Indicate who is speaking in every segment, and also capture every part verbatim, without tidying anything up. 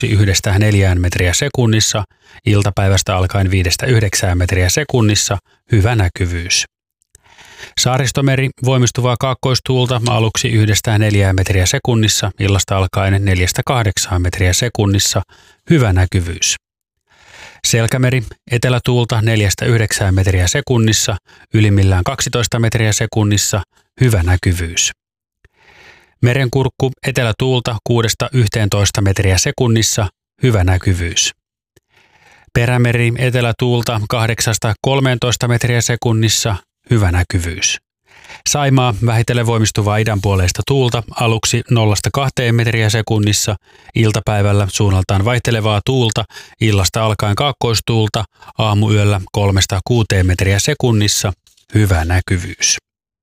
Speaker 1: yhdestä neljään metriä sekunnissa, iltapäivästä alkaen viidestä yhdeksään metriä sekunnissa, hyvä näkyvyys. Saaristomeri voimistuvaa kaakkoistuulta aluksi yhdestä neljään metriä sekunnissa, illasta alkaen neljästä kahdeksaan metriä sekunnissa, hyvä näkyvyys. Selkämeri etelätuulta neljästä yhdeksään metriä sekunnissa, ylimmillään kaksitoista metriä sekunnissa, hyvä näkyvyys. Merenkurkku etelätuulta kuudesta yhteentoista metriä sekunnissa, hyvä näkyvyys. Perämeri etelätuulta kahdeksasta kolmeentoista metriä sekunnissa, hyvä näkyvyys. Saimaa vähitellen voimistuvaa idänpuoleista tuulta aluksi nollasta kahteen metriä sekunnissa, iltapäivällä suunnaltaan vaihtelevaa tuulta, illasta alkaen kaakkoistuulta, aamuyöllä kolmesta kuuteen metriä sekunnissa, hyvä näkyvyys.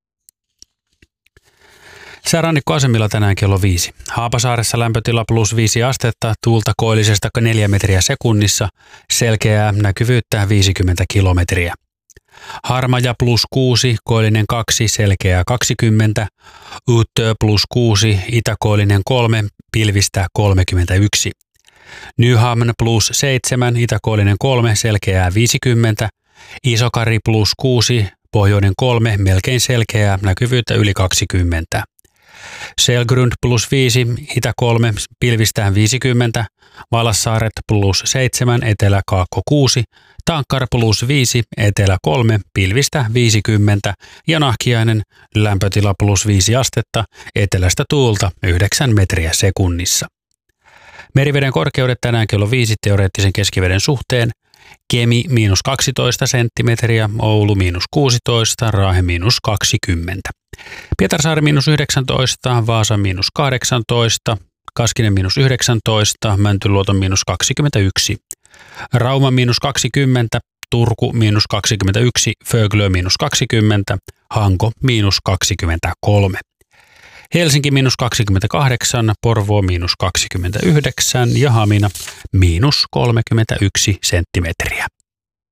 Speaker 1: Säärannikkoasemilla tänään kello viisi. Haapasaaressa lämpötila plus viisi astetta, tuulta koillisesta neljä metriä sekunnissa, selkeää näkyvyyttä viisikymmentä kilometriä. Harmaja plus kuusi, koillinen kaksi, selkeää kaksikymmentä, Uttö plus kuusi, itäkoillinen kolme, pilvistä kolmekymmentäyksi. Nyhamn plus seitsemän, itäkoillinen kolme, selkeää viisikymmentä, Isokari plus kuusi, pohjoinen kolme, melkein selkeää, näkyvyyttä yli kaksikymmentä. Selgrund plus viisi, itä kolme, pilvistään viisikymmentä, Valassaaret plus seitsemän, etelä kaakko kuusi, Tankkar plus viisi, etelä kolme, pilvistä viisikymmentä ja Nahkiainen lämpötila plus viisi astetta, etelästä tuulta yhdeksän metriä sekunnissa. Meriveden korkeudet tänään kello viisi teoreettisen keskiveden suhteen. Kemi miinus kaksitoista senttimetriä, Oulu miinus kuusitoista, Raahe miinus kaksikymmentä. Pietarsaari miinus yhdeksäntoista, Vaasa miinus kahdeksantoista, Kaskinen miinus yhdeksäntoista, Mäntyluoto miinus kaksikymmentäyksi, Rauma miinus kaksikymmentä, Turku miinus kaksikymmentäyksi, Föglö miinus kaksikymmentä, Hanko miinus kaksikymmentäkolme. Helsinki miinus kaksikymmentäkahdeksan, Porvoo miinus kaksikymmentäyhdeksän ja Hamina miinus kolmekymmentäyksi senttimetriä.